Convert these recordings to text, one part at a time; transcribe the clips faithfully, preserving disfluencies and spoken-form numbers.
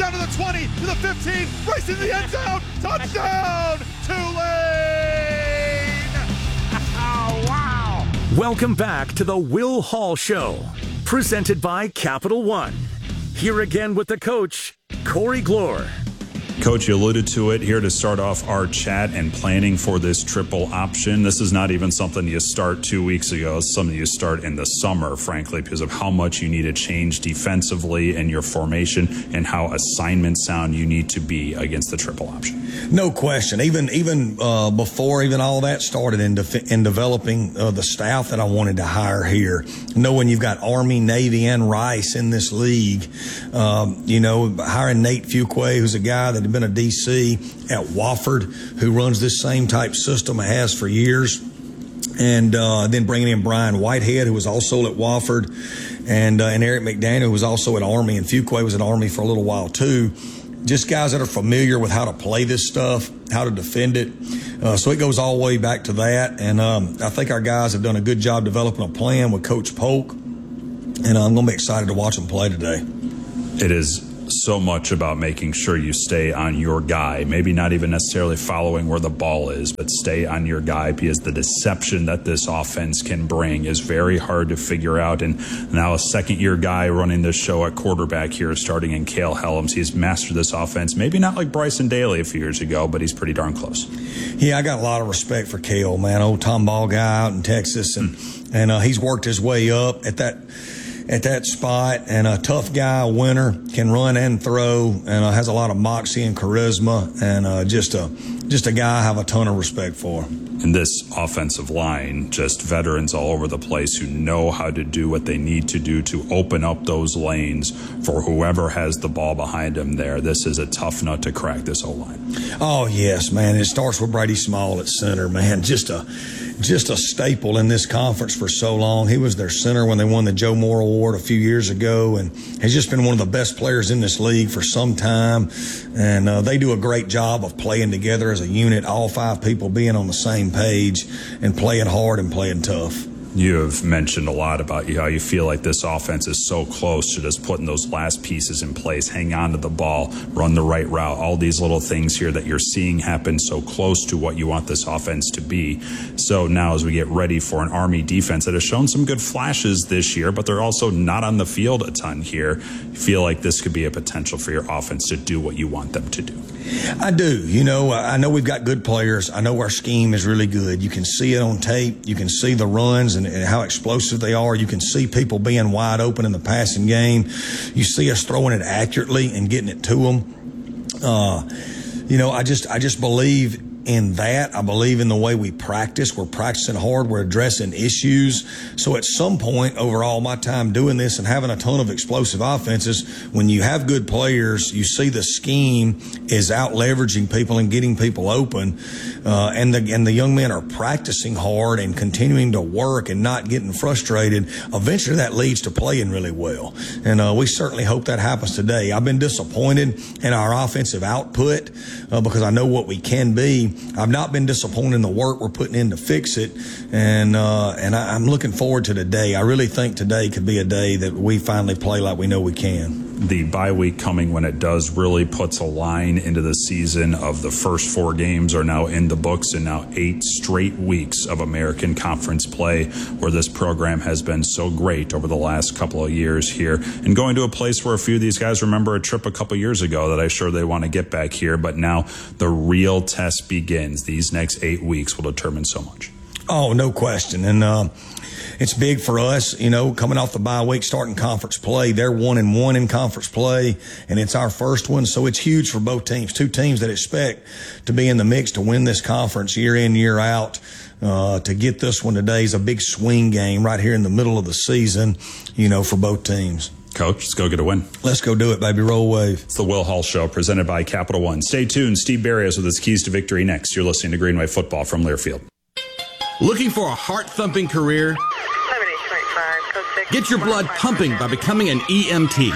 down to the twenty, to the fifteen, racing the end zone. Touchdown, Tulane! Oh, wow. Welcome back to the Will Hall Show, presented by Capital One. Here again with the coach, Corey Glore. Coach, you alluded to it here to start off our chat and planning for this triple option. This is not even something you start two weeks ago. It's something you start in the summer, frankly, because of how much you need to change defensively in your formation and how assignment sound you need to be against the triple option. No question. Even even uh, before even all that started in, de- in developing uh, the staff that I wanted to hire here, knowing you've got Army, Navy, and Rice in this league, um, you know, hiring Nate Fuqua, who's a guy that had been a D C at Wofford, who runs this same type system, has for years, and uh, then bringing in Brian Whitehead, who was also at Wofford, and uh, and Eric McDaniel, who was also at Army, and Fuqua was at Army for a little while too. Just guys that are familiar with how to play this stuff, how to defend it. Uh, so it goes all the way back to that, and um, I think our guys have done a good job developing a plan with Coach Polk, and I'm going to be excited to watch them play today. It is so much about making sure you stay on your guy, maybe not even necessarily following where the ball is, but stay on your guy, because the deception that this offense can bring is very hard to figure out. And now a second year guy running this show at quarterback here, starting in Cale Helms, he's mastered this offense, maybe not like Bryson Daly a few years ago, but he's pretty darn close. Yeah, I got a lot of respect for Cale, man. Old Tom Ball guy out in Texas, and mm. and uh, he's worked his way up at that at that spot, and a tough guy, a winner, can run and throw, and uh, has a lot of moxie and charisma, and uh, just a just a guy I have a ton of respect for. And this offensive line, just veterans all over the place who know how to do what they need to do to open up those lanes for whoever has the ball behind them there. This is a tough nut to crack, this O-line. Oh, yes, man. It starts with Brady Small at center, man. Just a just a staple in this conference for so long. He was their center when they won the Joe Moore Award a few years ago, and has just been one of the best players in this league for some time. And uh, they do a great job of playing together as a unit, all five people being on the same page and playing hard and playing tough. You have mentioned a lot about how you feel like this offense is so close to just putting those last pieces in place, hang on to the ball, run the right route, all these little things here that you're seeing happen so close to what you want this offense to be. So now as we get ready for an Army defense that has shown some good flashes this year, but they're also not on the field a ton here, you feel like this could be a potential for your offense to do what you want them to do. I do. You know, I know we've got good players. I know our scheme is really good. You can see it on tape. You can see the runs and, and how explosive they are. You can see people being wide open in the passing game. You see us throwing it accurately and getting it to them. Uh, you know, I just, I just believe in that. I believe in the way we practice. We're practicing hard. We're addressing issues. So at some point over all my time doing this and having a ton of explosive offenses, when you have good players, you see the scheme is out leveraging people and getting people open. Uh, and the, and the young men are practicing hard and continuing to work and not getting frustrated. Eventually that leads to playing really well. And, uh, we certainly hope that happens today. I've been disappointed in our offensive output, uh, because I know what we can be. I've not been disappointed in the work we're putting in to fix it, and uh, and I, I'm looking forward to today. I really think today could be a day that we finally play like we know we can. The bye week coming, when it does, really puts a line into the season of the first four games are now in the books, and now eight straight weeks of American Conference play, where this program has been so great over the last couple of years here, and going to a place where a few of these guys remember a trip a couple years ago that I'm sure they want to get back here. But now the real test begins. These next eight weeks will determine so much. Oh, no question. And uh, it's big for us, you know, coming off the bye week, starting conference play. They're one and one in conference play, and it's our first one. So it's huge for both teams, two teams that expect to be in the mix to win this conference year in, year out. Uh, to get this one today is a big swing game right here in the middle of the season, you know, for both teams. Coach, let's go get a win. Let's go do it, baby. Roll wave. It's the Will Hall Show, presented by Capital One. Stay tuned. Steve Barrios with his keys to victory next. You're listening to Greenway Football from Learfield. Looking for a heart-thumping career? Get your blood pumping by becoming an E M T.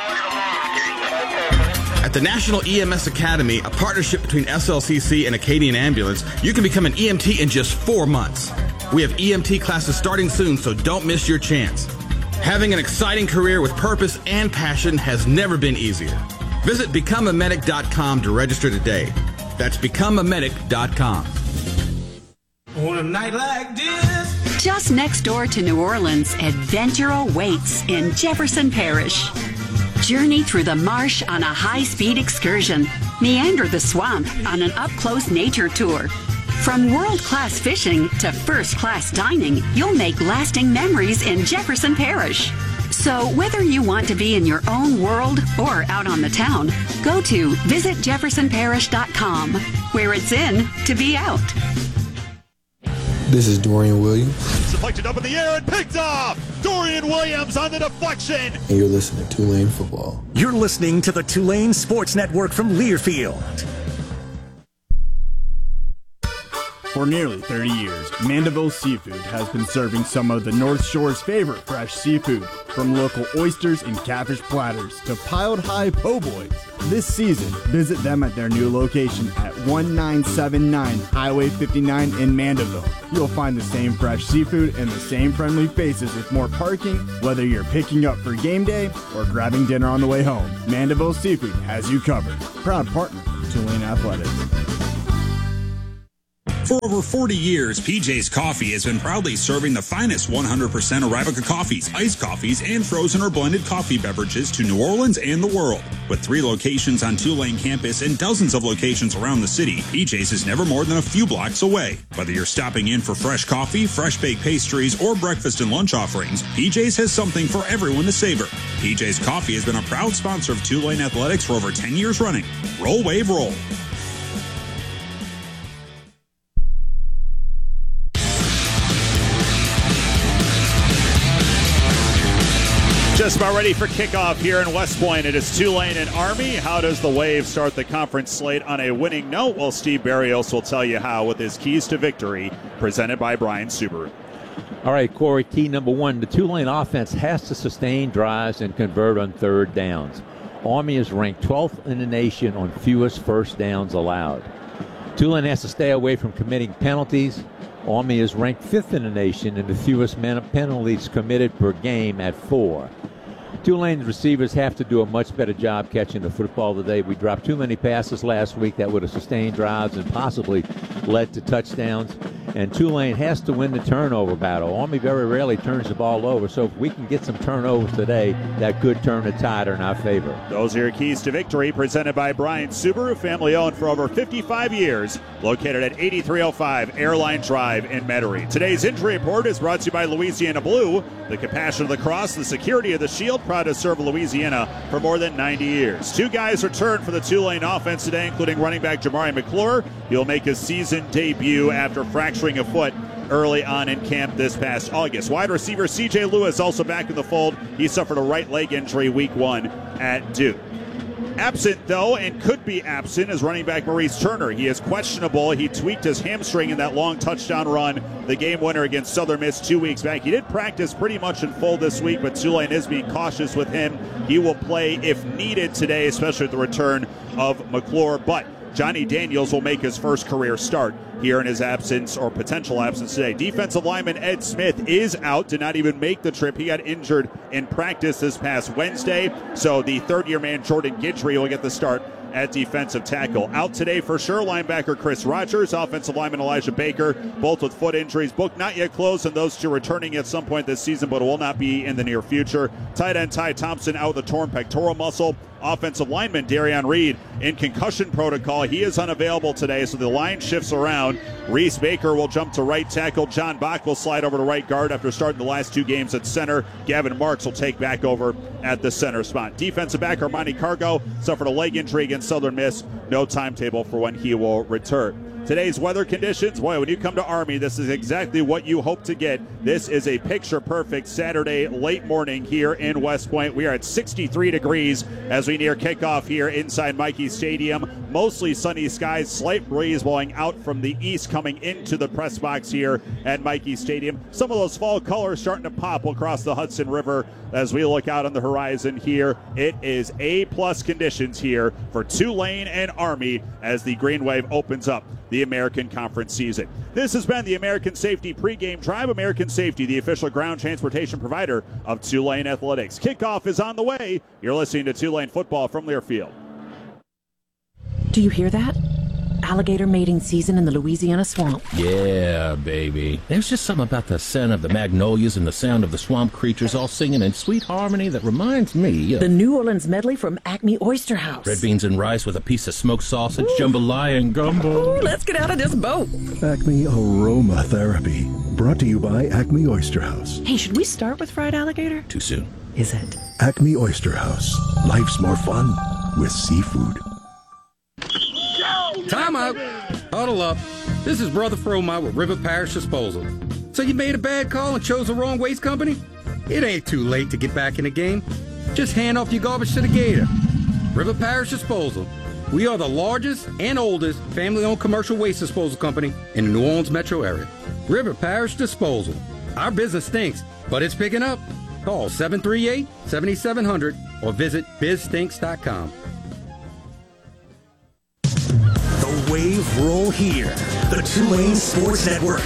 At the National E M S Academy, a partnership between S L C C and Acadian Ambulance, you can become an E M T in just four months. We have E M T classes starting soon, so don't miss your chance. Having an exciting career with purpose and passion has never been easier. Visit become a medic dot com to register today. That's become a medic dot com. On a night like this. Just next door to New Orleans, adventure awaits in Jefferson Parish. Journey through the marsh on a high-speed excursion. Meander the swamp on an up-close nature tour. From world-class fishing to first-class dining, you'll make lasting memories in Jefferson Parish. So whether you want to be in your own world or out on the town, go to visit jefferson parish dot com, where it's in to be out. This is Dorian Williams. Deflected up in the air and picked off. Dorian Williams on the deflection. And you're listening to Tulane Football. You're listening to the Tulane Sports Network from Learfield. For nearly thirty years, Mandeville Seafood has been serving some of the North Shore's favorite fresh seafood, from local oysters and catfish platters to piled high po' boys. This season, visit them at their new location at nineteen seventy-nine Highway fifty-nine in Mandeville. You'll find the same fresh seafood and the same friendly faces with more parking, whether you're picking up for game day or grabbing dinner on the way home. Mandeville Seafood has you covered. Proud partner of Tulane Athletics. For over forty years, P J's Coffee has been proudly serving the finest one hundred percent Arabica coffees, iced coffees, and frozen or blended coffee beverages to New Orleans and the world. With three locations on Tulane campus and dozens of locations around the city, P J's is never more than a few blocks away. Whether you're stopping in for fresh coffee, fresh baked pastries, or breakfast and lunch offerings, P J's has something for everyone to savor. P J's Coffee has been a proud sponsor of Tulane Athletics for over ten years running. Roll, wave, roll. Just about ready for kickoff here in West Point. It is Tulane and Army. How does the Wave start the conference slate on a winning note? Well, Steve Barrios will tell you how with his keys to victory, presented by Brian Subaru. All right, Corey, key number one, the Tulane offense has to sustain drives and convert on third downs. Army is ranked twelfth in the nation on fewest first downs allowed. Tulane has to stay away from committing penalties. Army is ranked fifth in the nation in the fewest penalties committed per game at four. Tulane's receivers have to do a much better job catching the football today. We dropped too many passes last week that would have sustained drives and possibly led to touchdowns. And Tulane has to win the turnover battle. Army very rarely turns the ball over, so if we can get some turnovers today, that could turn the tide in our favor. Those are your keys to victory, presented by Brian Subaru, family-owned for over fifty-five years, located at eighty-three oh five Airline Drive in Metairie. Today's injury report is brought to you by Louisiana Blue, the compassion of the cross, the security of the shield, proud to serve Louisiana for more than ninety years. Two guys returned for the Tulane offense today, including running back Jamari McClure. He'll make his season debut after fracturing a foot early on in camp this past August. Wide receiver C J Lewis also back in the fold. He suffered a right leg injury week one at Duke. Absent, though, and could be absent, is running back Maurice Turner. He is questionable. He tweaked his hamstring in that long touchdown run, the game winner against Southern Miss two weeks back. He did practice pretty much in full this week, but Tulane is being cautious with him. He will play if needed today, especially with the return of McClure. But Johnny Daniels will make his first career start here in his absence or potential absence today. Defensive lineman Ed Smith is out, did not even make the trip. He got injured in practice this past Wednesday. So the third-year man Jordan Guidry will get the start at defensive tackle. Out today for sure, linebacker Chris Rogers, offensive lineman Elijah Baker, both with foot injuries. Book not yet closed, and those two returning at some point this season, but will not be in the near future. Tight end Ty Thompson out with a torn pectoral muscle. Offensive lineman Darian Reed in concussion protocol. He is unavailable today, so the line shifts around. Reese Baker will jump to right tackle. John Bach will slide over to right guard after starting the last two games at center. Gavin Marks will take back over at the center spot. Defensive back Armani Cargo suffered a leg injury against Southern Miss. No timetable for when he will return. Today's weather conditions, boy, when you come to Army, this is exactly what you hope to get. This is a picture-perfect Saturday late morning here in West Point. We are at sixty-three degrees as we near kickoff here inside Michie Stadium. Mostly sunny skies, slight breeze blowing out from the east coming into the press box here at Michie Stadium. Some of those fall colors starting to pop across the Hudson River as we look out on the horizon here. It is A-plus conditions here for Tulane and Army as the Green Wave opens up the American Conference season. This has been the American Safety pregame drive. American Safety, the official ground transportation provider of Tulane Athletics. Kickoff is on the way. You're listening to Tulane football from Learfield. Do you hear that? Alligator mating season in the Louisiana swamp. Yeah, baby. There's just something about the scent of the magnolias and the sound of the swamp creatures all singing in sweet harmony that reminds me of... The New Orleans medley from Acme Oyster House. Red beans and rice with a piece of smoked sausage, Ooh. jambalaya and gumbo. Ooh, let's get out of this boat. Acme Aromatherapy. Brought to you by Acme Oyster House. Hey, should we start with fried alligator? Too soon. Is it? Acme Oyster House. Life's more fun with seafood. Time out. Huddle up. This is Brother Fromite with River Parish Disposal. So you made a bad call and chose the wrong waste company? It ain't too late to get back in the game. Just hand off your garbage to the Gator. River Parish Disposal. We are the largest and oldest family-owned commercial waste disposal company in the New Orleans metro area. River Parish Disposal. Our business stinks, but it's picking up. Call seven three eight, seven seven zero zero or visit biz stinks dot com. Wave roll here. The Tulane Sports Network.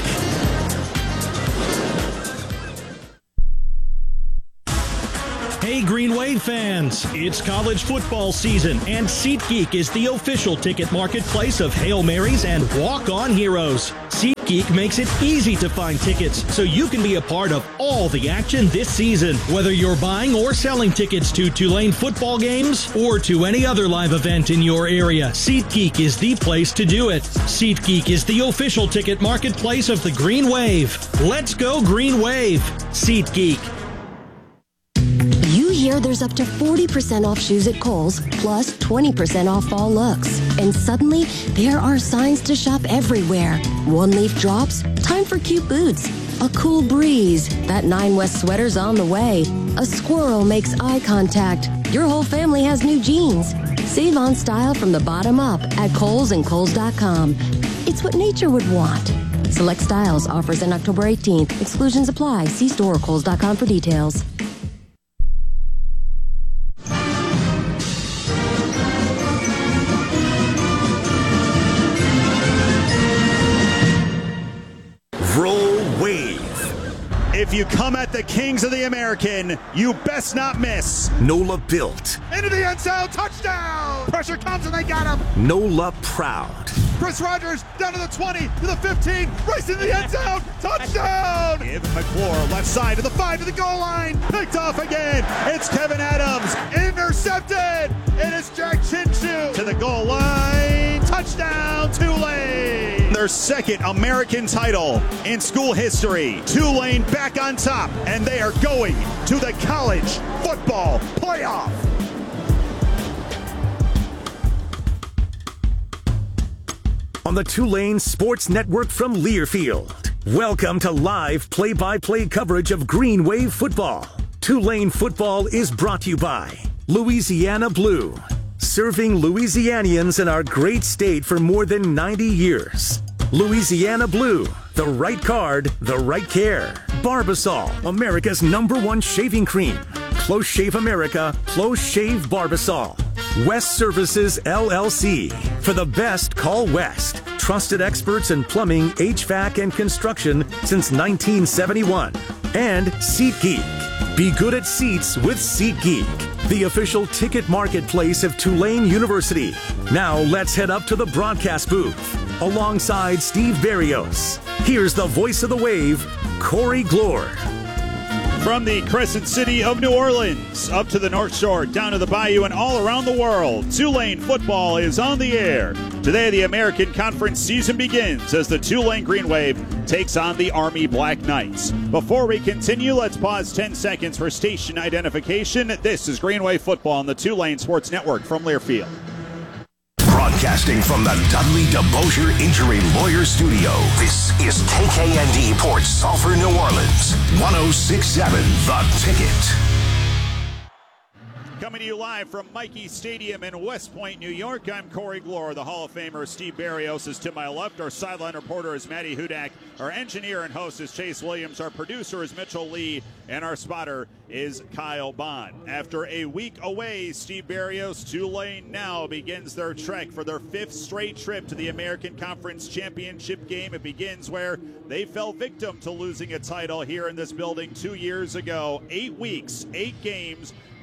Hey Green Wave fans, it's college football season and SeatGeek is the official ticket marketplace of Hail Marys and walk-on heroes. SeatGeek makes it easy to find tickets so you can be a part of all the action this season. Whether you're buying or selling tickets to Tulane football games or to any other live event in your area, SeatGeek is the place to do it. SeatGeek is the official ticket marketplace of the Green Wave. Let's go Green Wave. SeatGeek. Here, there's up to forty percent off shoes at Kohl's, plus twenty percent off fall looks. And suddenly, there are signs to shop everywhere. One leaf drops, time for cute boots. A cool breeze, that Nine West sweater's on the way. A squirrel makes eye contact. Your whole family has new jeans. Save on style from the bottom up at Kohl's and Kohl's dot com. It's what nature would want. Select styles, offers in October eighteenth. Exclusions apply. See store or Kohl's dot com for details. If you come at the Kings of the American, you best not miss. NOLA built. Into the end zone, touchdown! Pressure comes and they got him. NOLA proud. Chris Rogers down to the twenty, to the fifteen, racing the end zone, touchdown! Evan McClure, left side to the five, to the goal line, picked off again. It's Kevin Adams, intercepted. It is Jack Chinchu to the goal line, touchdown Tulane. Their second American title in school history. Tulane back on top, and they are going to the college football playoff. On the Tulane Sports Network from Learfield. Welcome to live play-by-play coverage of Green Wave football. Tulane football is brought to you by Louisiana Blue, serving Louisianians in our great state for more than ninety years. Louisiana Blue, the right card, the right care. Barbasol, America's number one shaving cream. Close Shave America, Close Shave Barbasol. West Services, L L C. For the best, call West. Trusted experts in plumbing, H V A C, and construction since nineteen seventy-one. And SeatGeek. Be good at seats with SeatGeek, the official ticket marketplace of Tulane University. Now let's head up to the broadcast booth. Alongside Steve Berrios, here's the voice of the Wave, Corey Glore. From the Crescent City of New Orleans, up to the North Shore, down to the Bayou, and all around the world, Tulane football is on the air. Today, the American Conference season begins as the Tulane Green Wave takes on the Army Black Knights. Before we continue, let's pause ten seconds for station identification. This is Green Wave football on the Tulane Sports Network from Learfield. Broadcasting from the Dudley DeBosier Injury Lawyer Studio, this is K K N D Port Sulphur, New Orleans, one oh six point seven The Ticket. Coming to you live from Michie Stadium in West Point, New York, I'm Corey Glore. The Hall of Famer Steve Berrios is to my left. Our sideline reporter is Maddie Hudak. Our engineer and host is Chase Williams. Our producer is Mitchell Lee. And our spotter is Kyle Bond. After a week away, Steve Berrios, Tulane now begins their trek for their fifth straight trip to the American Conference Championship game. It begins where they fell victim to losing a title here in this building two years ago. Eight weeks, eight games,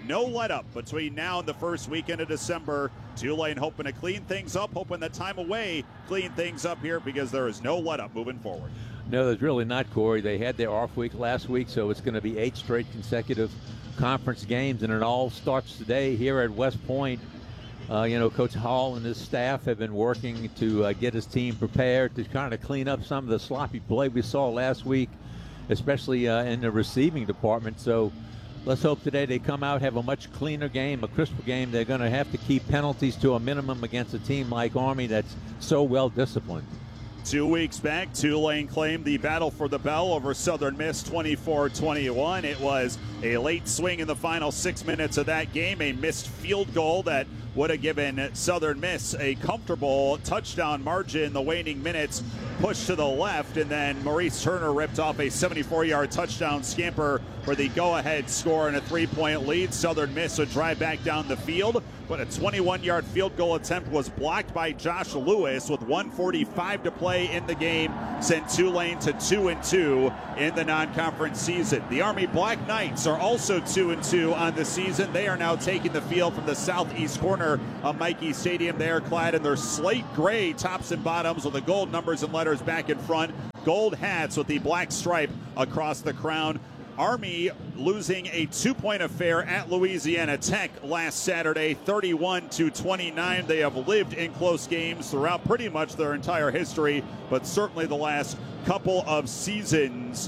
no let-up between now and the first weekend of December. Tulane hoping to clean things up, hoping that time away clean things up here because there is no let-up moving forward. No, there's really not, Corey. They had their off week last week, so it's going to be eight straight consecutive conference games, and it all starts today here at West Point. Uh, you know, Coach Hall and his staff have been working to uh, get his team prepared to kind of clean up some of the sloppy play we saw last week, especially uh, in the receiving department. So let's hope today they come out, have a much cleaner game, a crisper game. They're going to have to keep penalties to a minimum against a team like Army that's so well disciplined. Two weeks back, Tulane claimed the battle for the bell over Southern Miss twenty-four twenty-one. It was a late swing in the final six minutes of that game, a missed field goal that would have given Southern Miss a comfortable touchdown margin. The waning minutes pushed to the left, and then Maurice Turner ripped off a seventy-four-yard touchdown scamper for the go-ahead score and a three-point lead. Southern Miss would drive back down the field, but a twenty-one-yard field goal attempt was blocked by Josh Lewis with one forty-five to play in the game, sent Tulane to two and two in the non-conference season. The Army Black Knights are also two and two on the season. They are now taking the field from the southeast corner of Michie Stadium. They are clad in their slate gray tops and bottoms with the gold numbers and letters back in front, gold hats with the black stripe across the crown. Army losing a two-point affair at Louisiana Tech last Saturday, thirty-one to twenty-nine. They have lived in close games throughout pretty much their entire history, but certainly the last couple of seasons.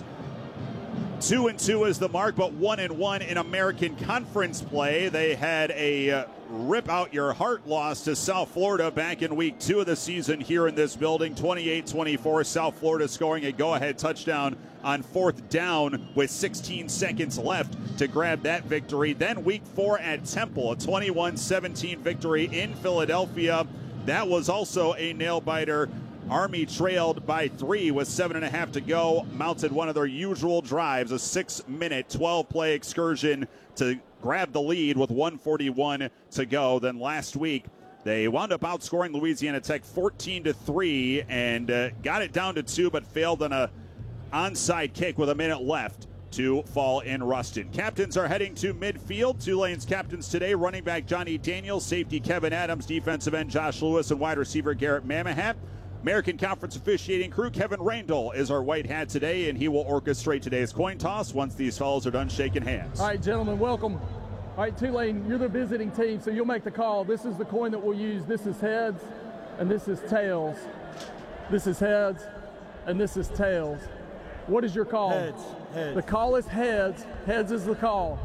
Two and two is the mark, but one and one in American Conference play. They had a uh, rip out your heart loss to South Florida back in week two of the season here in this building, twenty-eight twenty-four. South Florida scoring a go-ahead touchdown on fourth down with sixteen seconds left to grab that victory. Then week four at Temple, a twenty-one seventeen victory in Philadelphia. That was also a nail-biter. Army trailed by three with seven and a half to go, mounted one of their usual drives, a six-minute, twelve-play excursion to grab the lead with one forty-one to go. Then last week, they wound up outscoring Louisiana Tech fourteen to three and uh, got it down to two, but failed on a onside kick with a minute left to fall in Ruston. Captains are heading to midfield. Tulane's captains today, running back Johnny Daniels, safety Kevin Adams, defensive end Josh Lewis, and wide receiver Garrett Mamahat. American Conference officiating crew, Kevin Randall is our white hat today, and he will orchestrate today's coin toss once these fellows are done shaking hands. All right, gentlemen, welcome. All right, Tulane, you're the visiting team, so you'll make the call. This is the coin that we'll use. This is heads, and this is tails. This is heads, and this is tails. What is your call? Heads. Heads. The call is heads. Heads is the call.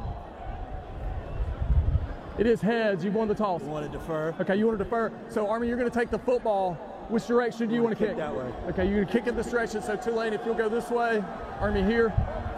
It is heads. You won the toss. You want to defer? Okay, you want to defer. So, Army, you're going to take the football. Which direction do you want to kick? That way. Okay, you're going to kick it this direction. So Tulane, if you'll go this way, Army here.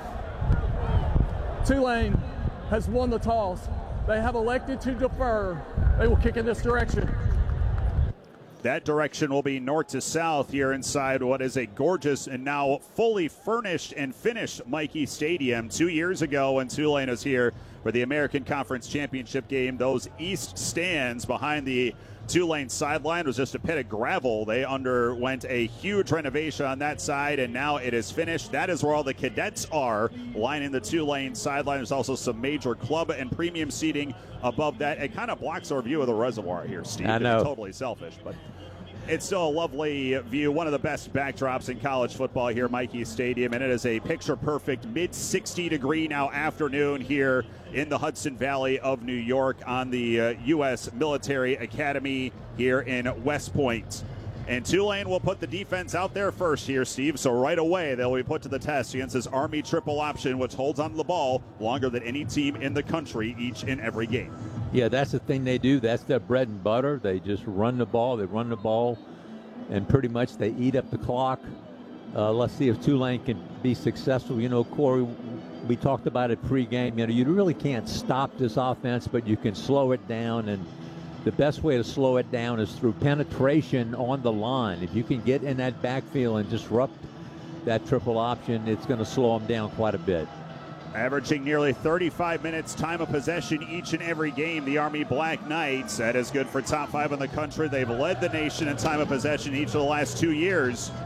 Tulane has won the toss. They have elected to defer. They will kick in this direction. That direction will be north to south here inside what is a gorgeous and now fully furnished and finished Michie Stadium. Two years ago when Tulane was here for the American Conference Championship game, those east stands behind the Tulane sideline was just a pit of gravel. They underwent a huge renovation on that side, and now it is finished. That is where all the cadets are, lining the Tulane sideline. There's also some major club and premium seating above that. It kind of blocks our view of the reservoir here, Steve. I know. It's totally selfish, but it's still a lovely view. One of the best backdrops in college football here, Michie Stadium, and it is a picture-perfect mid sixty degree now afternoon here in the Hudson Valley of New York on the uh, U S Military Academy here in West Point. And Tulane will put the defense out there first here, Steve. So right away, they'll be put to the test against this Army triple option, which holds on to the ball longer than any team in the country each and every game. Yeah, that's the thing they do. That's their bread and butter. They just run the ball. They run the ball, and pretty much they eat up the clock. Uh, let's see if Tulane can be successful. You know, Corey, we talked about it pregame. You know, you really can't stop this offense, but you can slow it down, and the best way to slow it down is through penetration on the line. If you can get in that backfield and disrupt that triple option, it's going to slow them down quite a bit. Averaging nearly thirty-five minutes time of possession each and every game, the Army Black Knights. That is good for top five in the country. They've led the nation in time of possession each of the last two years.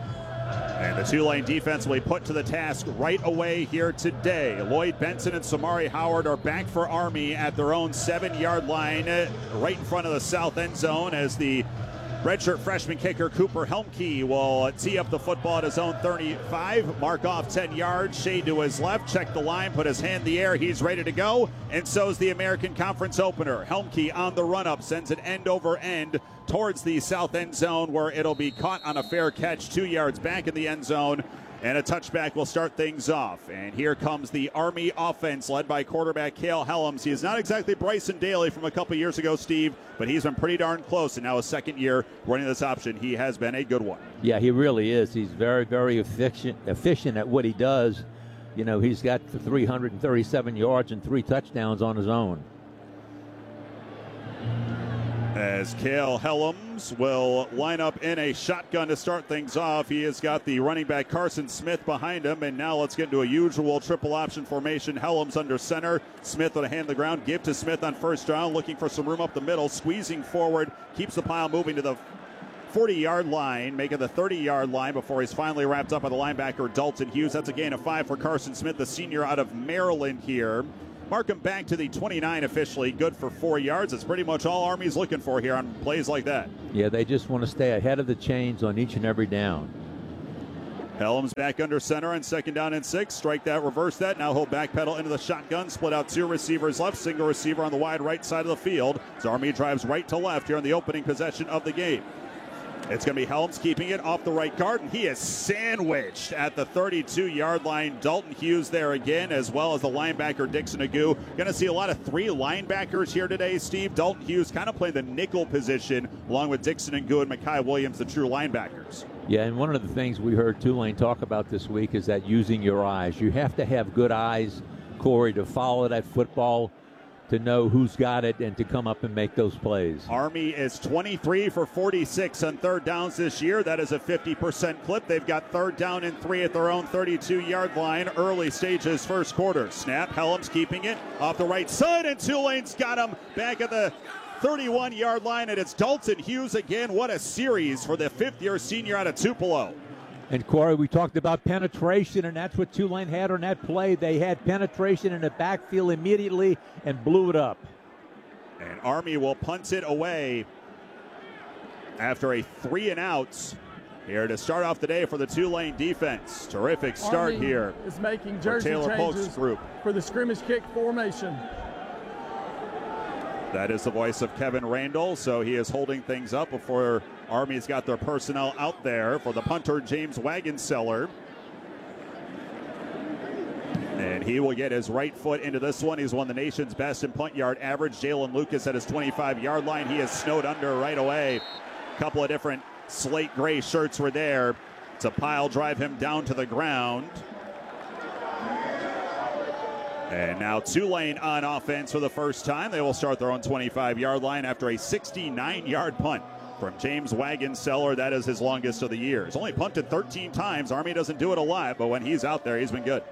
And the Tulane defense will be put to the task right away here today. Lloyd Benson and Samari Howard are back for Army at their own seven-yard line, right in front of the south end zone, as the redshirt freshman kicker Cooper Helmke will tee up the football at his own thirty-five, mark off ten yards, shade to his left, check the line, put his hand in the air, he's ready to go, and so's the American Conference opener. Helmke on the run-up, sends it end over end towards the south end zone, where it'll be caught on a fair catch two yards back in the end zone, and a touchback will start things off. And here comes the Army offense led by quarterback Cale Helms. He is not exactly Bryson Daly from a couple years ago, Steve, but he's been pretty darn close, and now his second year running this option. He has been a good one. Yeah, he really is. He's very, very efficient, efficient at what he does. You know, he's got three hundred thirty-seven yards and three touchdowns on his own. As Cale Helms will line up in a shotgun to start things off. He has got the running back Carson Smith behind him, and now let's get into a usual triple option formation. Helms under center, Smith on a hand the ground, give to Smith on first down, looking for some room up the middle, squeezing forward, keeps the pile moving to the forty-yard line, making the thirty-yard line before he's finally wrapped up by the linebacker Dalton Hughes. That's a gain of five for Carson Smith, the senior out of Maryland here. Mark him back to the twenty-nine officially, good for four yards. It's pretty much all Army's looking for here on plays like that. Yeah, they just want to stay ahead of the chains on each and every down. Helms back under center on second down and six. Strike that, reverse that. Now he'll backpedal into the shotgun, split out two receivers left, single receiver on the wide right side of the field. As Army drives right to left here in the opening possession of the game. It's going to be Helms keeping it off the right guard, and he is sandwiched at the thirty-two-yard line. Dalton Hughes there again, as well as the linebacker Dixon Agu. Going to see a lot of three linebackers here today, Steve. Dalton Hughes kind of playing the nickel position, along with Dixon Agu and Mekhi Williams, the true linebackers. Yeah, and one of the things we heard Tulane talk about this week is that using your eyes. You have to have good eyes, Corey, to follow that football, to know who's got it, and to come up and make those plays. Army is twenty-three for forty-six on third downs this year. That is a fifty percent clip. They've got third down and three at their own thirty-two-yard line. Early stages, first quarter. Snap, Helms keeping it off the right side, and Tulane's got him back at the thirty-one-yard line, and it's Dalton Hughes again. What a series for the fifth-year senior out of Tupelo. And, Corey, we talked about penetration, and that's what Tulane had on that play. They had penetration in the backfield immediately and blew it up. And Army will punt it away after a three and outs here to start off the day for the Tulane defense. Terrific start Army here is making for jersey Taylor changes Polk's group. For the scrimmage kick formation. That is the voice of Kevin Randall, so he is holding things up before Army's got their personnel out there for the punter, James Wagenseller. And he will get his right foot into this one. He's one of the nation's best in punt yard average. Jalen Lucas at his twenty-five-yard line. He is snowed under right away. A couple of different slate gray shirts were there to pile drive him down to the ground. And now Tulane on offense for the first time. They will start their own twenty-five-yard line after a sixty-nine-yard punt from James Wagenseller. That is his longest of the year. He's only punted thirteen times. Army doesn't do it a lot, but when he's out there, he's been good.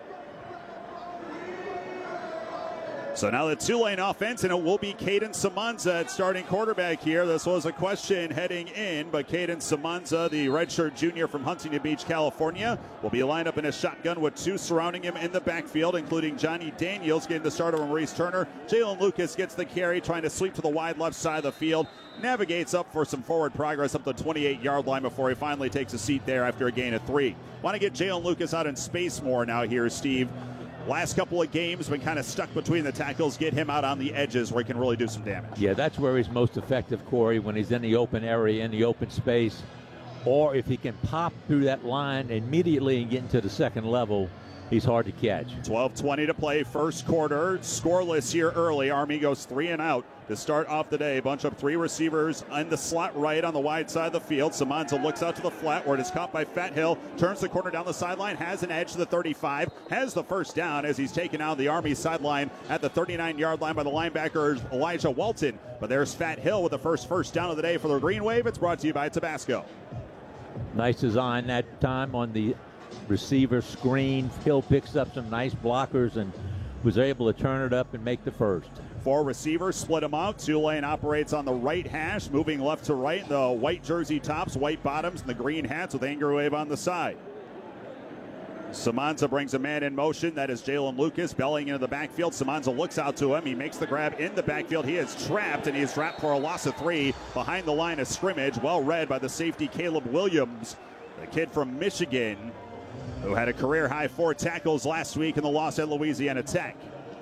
So now the Tulane offense, and it will be Caden Samanza at starting quarterback here. This was a question heading in, but Caden Samanza, the redshirt junior from Huntington Beach, California, will be lined up in a shotgun with two surrounding him in the backfield, including Johnny Daniels getting the start over Maurice Turner. Jalen Lucas gets the carry, trying to sweep to the wide left side of the field. Navigates up for some forward progress up the twenty-eight-yard line before he finally takes a seat there after a gain of three. Want to get Jalen Lucas out in space more now here, Steve. Last couple of games been kind of stuck between the tackles. Get him out on the edges where he can really do some damage. Yeah, that's where he's most effective, Corey, when he's in the open area, in the open space. Or if he can pop through that line immediately and get into the second level, he's hard to catch. twelve twenty to play, first quarter. Scoreless here early. Army goes three and out to start off the day. Bunch of three receivers in the slot right on the wide side of the field. Samanza looks out to the flat where it is caught by Fat Hill. Turns the corner down the sideline. Has an edge to the thirty-five. Has the first down as he's taken out of the Army sideline at the thirty-nine-yard line by the linebacker Elijah Walton. But there's Fat Hill with the first first down of the day for the Green Wave. It's brought to you by Tabasco. Nice design that time on the receiver screen. Hill picks up some nice blockers and was able to turn it up and make the first. Four receivers, split them out. Tulane operates on the right hash, moving left to right. The white jersey tops, white bottoms, and the green hats with Angry Wave on the side. Samanza brings a man in motion. That is Jalen Lucas bellying into the backfield. Samanza looks out to him. He makes the grab in the backfield. He is trapped, and he is trapped for a loss of three behind the line of scrimmage. Well read by the safety Caleb Williams, the kid from Michigan, who had a career-high four tackles last week in the loss at Louisiana Tech.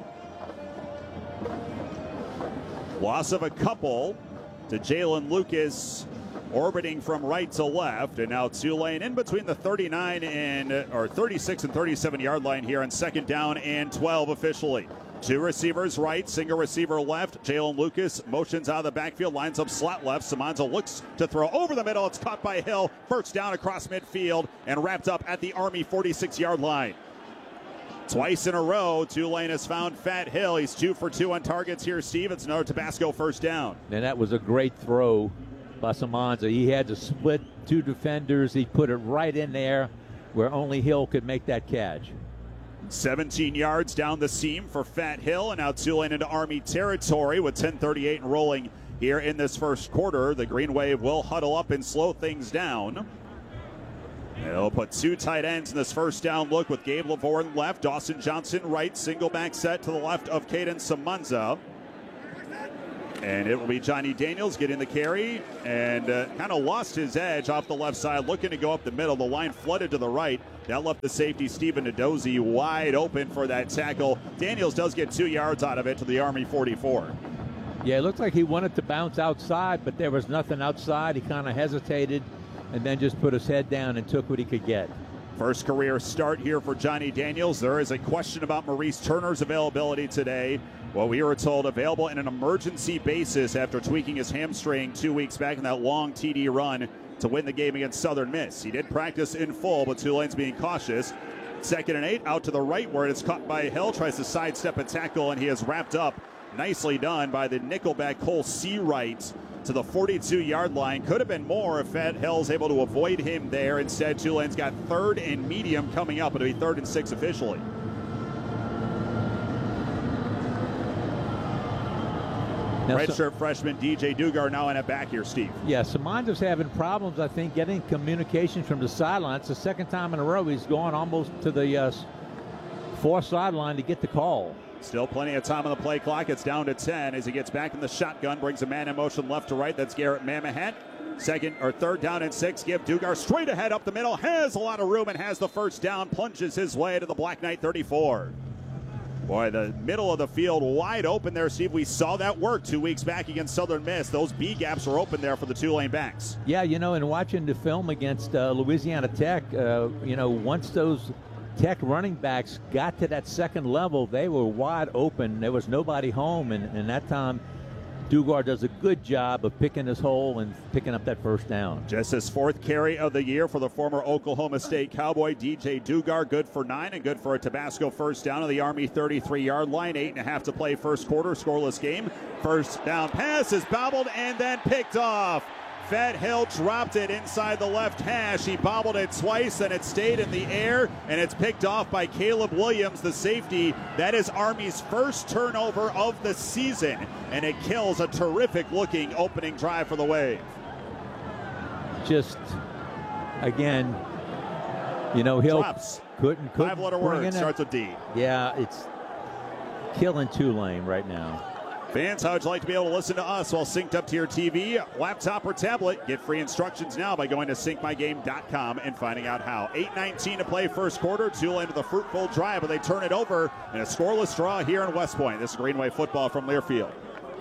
Loss of a couple to Jalen Lucas, orbiting from right to left, and now Tulane in between the thirty-nine and or thirty-six and thirty-seven yard line here on second down and twelve officially. Two receivers right, single receiver left. Jalen Lucas motions out of the backfield, lines up slot left. Samanza looks to throw over the middle. It's caught by Hill. First down across midfield and wrapped up at the Army forty-six yard line. Twice in a row, Tulane has found Fat Hill. He's two for two on targets here, Steve. It's another Tabasco first down. And that was a great throw by Samanza. He had to split two defenders. He put it right in there where only Hill could make that catch. seventeen yards down the seam for Fat Hill, and now Tulane into Army territory with ten thirty-eight and rolling here in this first quarter. The Green Wave will huddle up and slow things down. They'll put two tight ends in this first down look with Gabe Lavorne left, Dawson Johnson right, single back set to the left of Caden Samanza. And it will be Johnny Daniels getting the carry and uh, kind of lost his edge off the left side, looking to go up the middle. The line flooded to the right. That left the safety, Stephen Nadozi, wide open for that tackle. Daniels does get two yards out of it to the Army forty-four. Yeah, it looked like he wanted to bounce outside, but there was nothing outside. He kind of hesitated and then just put his head down and took what he could get. First career start here for Johnny Daniels. There is a question about Maurice Turner's availability today. Well, we were told available in an emergency basis after tweaking his hamstring two weeks back in that long T D run to win the game against Southern Miss. He did practice in full, but Tulane's being cautious. Second and eight, out to the right where it's caught by Hill. Tries to sidestep a tackle, and he is wrapped up. Nicely done by the nickelback Cole Seawright to the forty-two yard line. Could have been more if Fat Hill's able to avoid him there. Instead, Tulane's got third and medium coming up. It'll be third and six officially. Redshirt freshman D J Dugar now in at back here, Steve. Yeah, Samanza's having problems, I think, getting communication from the sideline. It's the second time in a row he's gone almost to the uh, far sideline to get the call. Still plenty of time on the play clock. It's down to ten as he gets back in the shotgun, brings a man in motion left to right. That's Garrett Mamahat. Second or third down and six. Give Dugar straight ahead up the middle. Has a lot of room and has the first down. Plunges his way to the Black Knight thirty-four. Boy, the middle of the field wide open there, Steve. We saw that work two weeks back against Southern Miss. Those B gaps were open there for the Tulane backs. Yeah, you know, and watching the film against uh, Louisiana Tech, uh, you know, once those Tech running backs got to that second level, they were wide open. There was nobody home, and, and that time Dugar does a good job of picking his hole and picking up that first down. Just his fourth carry of the year for the former Oklahoma State Cowboy, D J Dugar, good for nine and good for a Tabasco first down on the Army thirty-three yard line. Eight and a half to play first quarter, scoreless game. First down pass is bobbled and then picked off. Fat Hill dropped it inside the left hash. He bobbled it twice, and it stayed in the air, and it's picked off by Caleb Williams, the safety. That is Army's first turnover of the season, and it kills a terrific-looking opening drive for the Wave. Just, again, you know, Hill Drops. couldn't, couldn't Five-letter bring word, in starts a, with D. Yeah, it's killing Tulane right now. Fans, how would you like to be able to listen to us while synced up to your T V, laptop, or tablet? Get free instructions now by going to sync my game dot com and finding out how. eight nineteen to play first quarter. Tulane with a fruitful drive, but they turn it over in a scoreless draw here in West Point. This is Green Wave football from Learfield.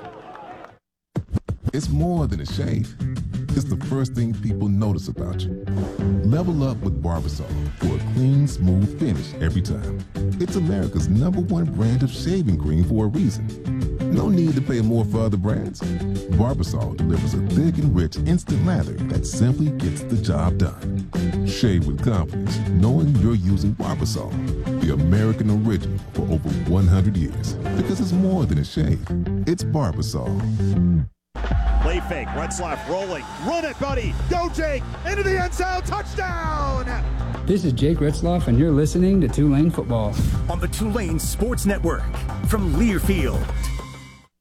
It's more than a shave. It's the first thing people notice about you. Level up with Barbasol for a clean, smooth finish every time. It's America's number one brand of shaving cream for a reason. No need to pay more for other brands. Barbasol delivers a thick and rich instant lather that simply gets the job done. Shave with confidence, knowing you're using Barbasol, the American original for over one hundred years. Because it's more than a shave. It's Barbasol. Play fake, Retzlaff rolling. Run it, buddy. Go, Jake. Into the end zone. Touchdown. This is Jake Retzlaff, and you're listening to Tulane Football. On the Tulane Sports Network from Learfield.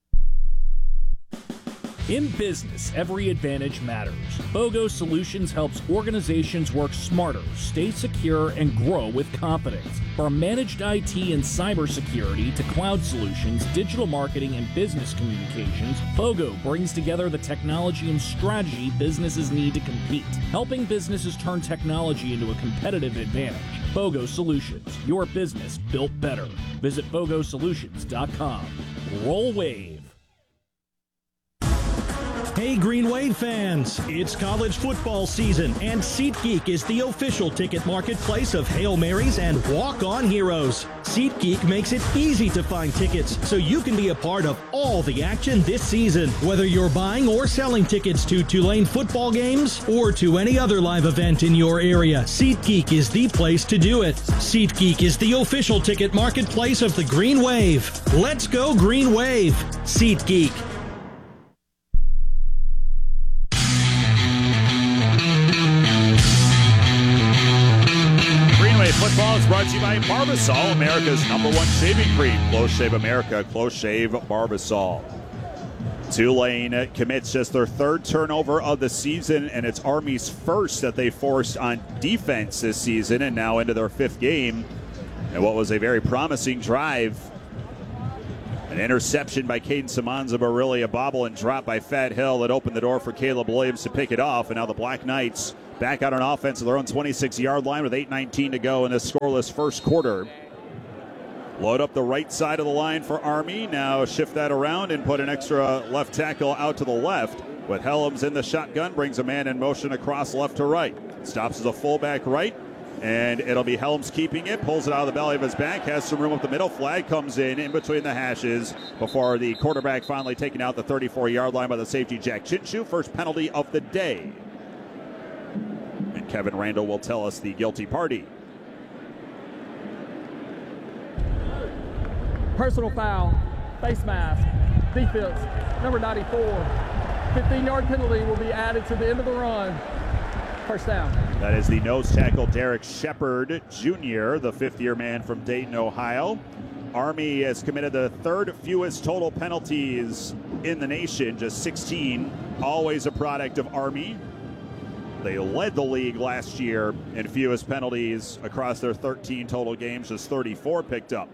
In business, every advantage matters. BOGO Solutions helps organizations work smarter, stay secure, and grow with confidence. From managed I T and cybersecurity to cloud solutions, digital marketing, and business communications, BOGO brings together the technology and strategy businesses need to compete, helping businesses turn technology into a competitive advantage. BOGO Solutions, your business built better. Visit bogo solutions dot com. Roll Wave. Hey Green Wave fans, it's college football season and SeatGeek is the official ticket marketplace of Hail Marys and walk-on heroes. SeatGeek makes it easy to find tickets so you can be a part of all the action this season. Whether you're buying or selling tickets to Tulane football games or to any other live event in your area, SeatGeek is the place to do it. SeatGeek is the official ticket marketplace of the Green Wave. Let's go Green Wave. SeatGeek. Football is brought to you by Barbasol, America's number one shaving cream. Close Shave America, Close Shave Barbasol. Tulane commits just their third turnover of the season, and it's Army's first that they forced on defense this season, and now into their fifth game. And what was a very promising drive. An interception by Caden Samanza, but really a bobble and drop by Fat Hill that opened the door for Caleb Williams to pick it off. And now the Black Knights back out on offense at their own twenty-six-yard line with eight nineteen to go in this scoreless first quarter. Load up the right side of the line for Army. Now shift that around and put an extra left tackle out to the left. With Helms in the shotgun, brings a man in motion across left to right. Stops as a fullback right, and it'll be Helms keeping it. Pulls it out of the belly of his back, has some room up the middle. Flag comes in in between the hashes before the quarterback finally taking out the thirty-four-yard line by the safety Jack Chinchu. First penalty of the day. And Kevin Randall will tell us the guilty party. Personal foul, face mask, defense, number ninety-four. fifteen-yard penalty will be added to the end of the run. First down. That is the nose tackle Derek Shepard Junior, the fifth-year man from Dayton, Ohio. Army has committed the third fewest total penalties in the nation, just sixteen, always a product of Army. They led the league last year in fewest penalties across their thirteen total games, just thirty-four picked up.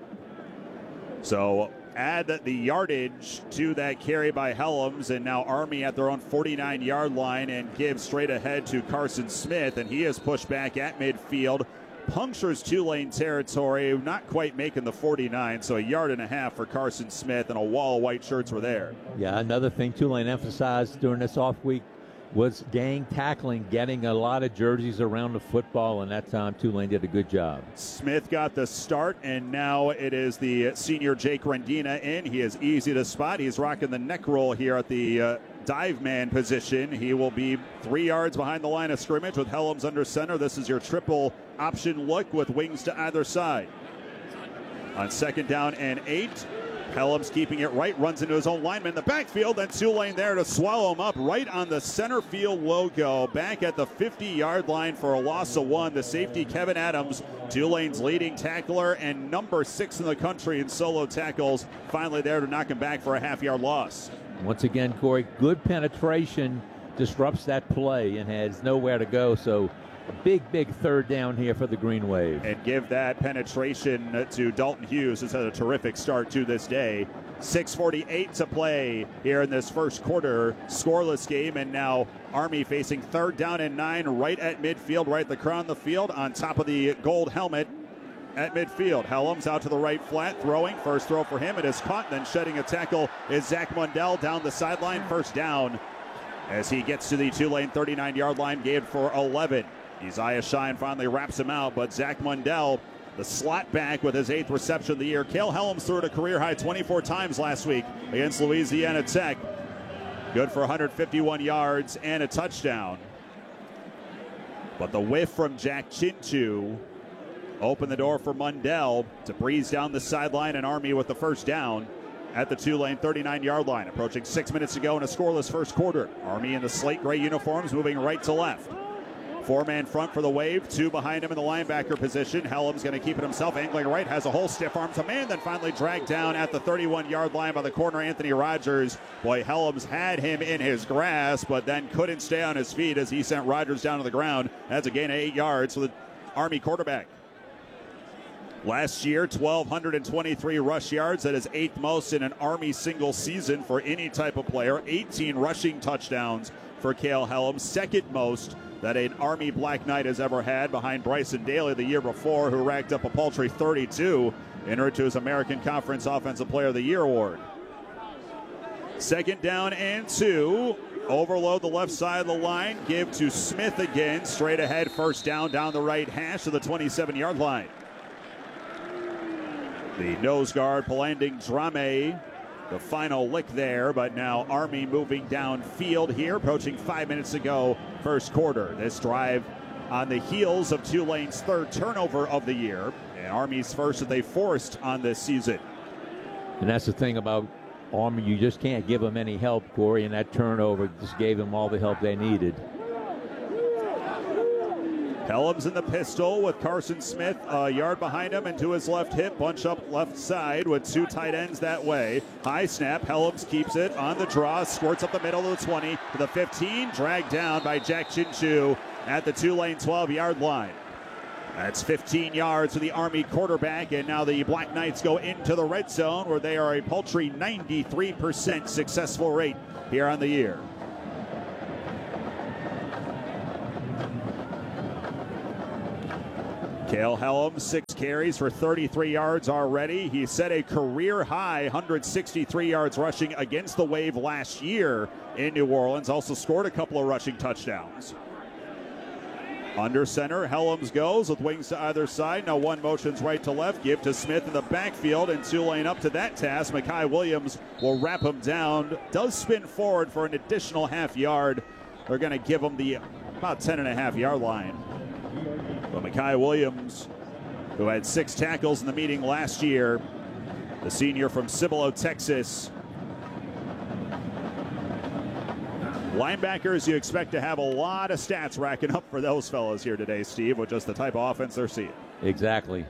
So add the yardage to that carry by Helms, and now Army at their own forty-nine-yard line and gives straight ahead to Carson Smith, and he is pushed back at midfield, punctures Tulane territory, not quite making the forty-nine, so a yard and a half for Carson Smith, and a wall of white shirts were there. Yeah, another thing Tulane emphasized during this off week was gang tackling, getting a lot of jerseys around the football, and that time Tulane did a good job. Smith got the start, and now it is the senior Jake Rendina in. He is easy to spot. He's rocking the neck roll here at the uh, dive man position. He will be three yards behind the line of scrimmage with Helms under center. This is your triple option look with wings to either side. On second down and eight, Helms keeping it right, runs into his own lineman in the backfield, and Tulane there to swallow him up right on the center field logo. Back at the fifty-yard line for a loss of one. The safety, Kevin Adams, Tulane's leading tackler and number six in the country in solo tackles, finally there to knock him back for a half-yard loss. Once again, Corey, good penetration, disrupts that play and has nowhere to go, so big, big third down here for the Green Wave. And give that penetration to Dalton Hughes, who's had a terrific start to this day. six forty-eight to play here in this first quarter. Scoreless game, and now Army facing third down and nine right at midfield, right at the crown of the field, on top of the gold helmet at midfield. Helms out to the right flat, throwing. First throw for him. It is caught, then shedding a tackle is Zach Mundell down the sideline. First down as he gets to the Tulane thirty-nine-yard line, gained for eleven. Isaiah Shine finally wraps him out, but Zach Mundell, the slot back, with his eighth reception of the year. Cale Helms threw it a career-high twenty-four times last week against Louisiana Tech. Good for one hundred fifty-one yards and a touchdown. But the whiff from Jack Chinchu opened the door for Mundell to breeze down the sideline, and Army with the first down at the Tulane thirty-nine-yard line. Approaching six minutes to go in a scoreless first quarter. Army in the slate gray uniforms moving right to left. Four-man front for the Wave, two behind him in the linebacker position. Helms going to keep it himself, angling right, has a hole, stiff arm to man, then finally dragged down at the thirty-one-yard line by the corner, Anthony Rogers. Boy, Helms had him in his grasp, but then couldn't stay on his feet as he sent Rogers down to the ground. That's a gain of eight yards for the Army quarterback. Last year, one thousand two hundred twenty-three rush yards. That is eighth most in an Army single season for any type of player. eighteen rushing touchdowns for Cale Helms, second most that an Army Black Knight has ever had, behind Bryson Daly the year before, who racked up a paltry thirty-two, entered to his American Conference Offensive Player of the Year award. Second down and two. Overload the left side of the line. Give to Smith again. Straight ahead, first down down the right hash of the twenty-seven-yard line. The nose guard, Palanding Drame, the final lick there, but now Army moving downfield here, approaching five minutes to go, first quarter. This drive on the heels of Tulane's third turnover of the year, and Army's first that they forced on this season. And that's the thing about Army, you just can't give them any help, Corey, and that turnover just gave them all the help they needed. Helms in the pistol with Carson Smith a yard behind him and to his left hip. Bunch up left side with two tight ends that way. High snap. Helms keeps it on the draw. Squirts up the middle of the twenty to the fifteen. Dragged down by Jack Chinchu at the Tulane twelve-yard line. That's fifteen yards for the Army quarterback. And now the Black Knights go into the red zone, where they are a paltry ninety-three percent successful rate here on the year. Cale Helms, six carries for thirty-three yards already. He set a career-high one hundred sixty-three yards rushing against the Wave last year in New Orleans. Also scored a couple of rushing touchdowns. Under center, Helms goes with wings to either side. Now one motions right to left. Give to Smith in the backfield, and Tulane up to that task. Mekhi Williams will wrap him down. Does spin forward for an additional half yard. They're going to give him the about ten and a half yard line. But Mekhi Williams, who had six tackles in the meeting last year, the senior from Cibolo, Texas. Linebackers, you expect to have a lot of stats racking up for those fellows here today, Steve, with just the type of offense they're seeing. Exactly.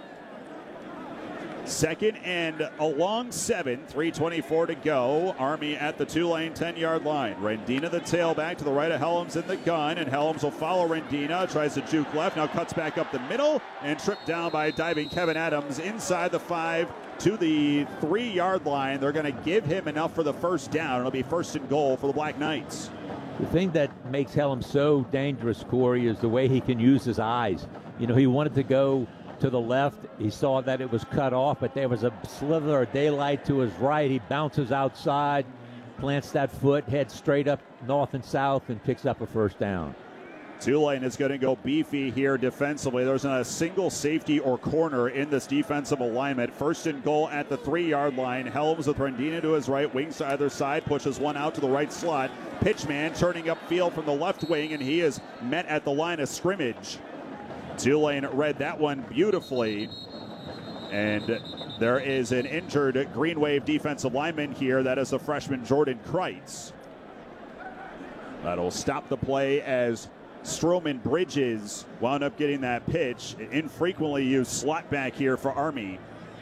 Second and a long seven, three twenty-four to go. Army at the Tulane ten-yard line. Rendina the tailback to the right of Helms in the gun, and Helms will follow Rendina. Tries to juke left, now cuts back up the middle, and tripped down by diving Kevin Adams inside the five to the three-yard line. They're going to give him enough for the first down. It'll be first and goal for the Black Knights. The thing that makes Helms so dangerous, Corey, is the way he can use his eyes. You know, he wanted to go to the left. He saw that it was cut off, but there was a slither of daylight to his right. He bounces outside, plants that foot, heads straight up north and south, and picks up a first down. Tulane is going to go beefy here defensively. There's not a single safety or corner in this defensive alignment. First and goal at the three-yard line. Helms with Rendina to his right, wings to either side, pushes one out to the right slot. Pitchman turning upfield from the left wing, and he is met at the line of scrimmage. Tulane read that one beautifully. And there is an injured Green Wave defensive lineman here. That is the freshman Jordan Kreitz. That'll stop the play as Stroman Bridges wound up getting that pitch. An infrequently used slot back here for Army.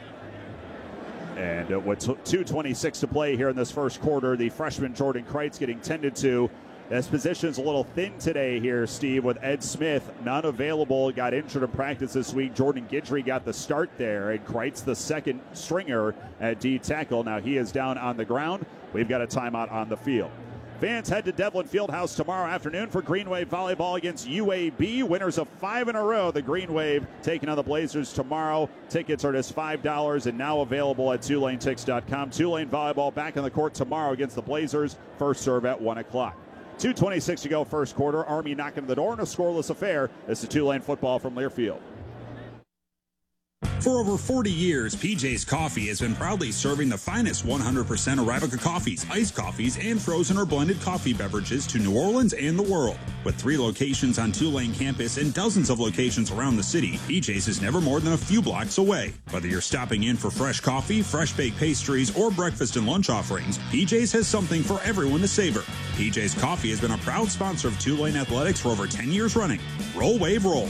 And uh, with two twenty-six to play here in this first quarter, the freshman Jordan Kreitz getting tended to. This position's a little thin today here, Steve, with Ed Smith not available. Got injured in practice this week. Jordan Guidry got the start there, and Kreitz the second stringer at D tackle. Now he is down on the ground. We've got a timeout on the field. Fans head to Devlin Fieldhouse tomorrow afternoon for Green Wave volleyball against U A B. Winners of five in a row. The Green Wave taking on the Blazers tomorrow. Tickets are just five dollars and now available at Tulane Tix dot com. Tulane volleyball back on the court tomorrow against the Blazers. First serve at one o'clock. two twenty-six to go first quarter. Army knocking the door in a scoreless affair. This is Tulane football from Learfield. For over forty years, P J's Coffee has been proudly serving the finest one hundred percent Arabica coffees, iced coffees, and frozen or blended coffee beverages to New Orleans and the world. With three locations on Tulane campus and dozens of locations around the city, P J's is never more than a few blocks away. Whether you're stopping in for fresh coffee, fresh baked pastries, or breakfast and lunch offerings, P J's has something for everyone to savor. P J's Coffee has been a proud sponsor of Tulane Athletics for over ten years running. Roll, Wave, roll.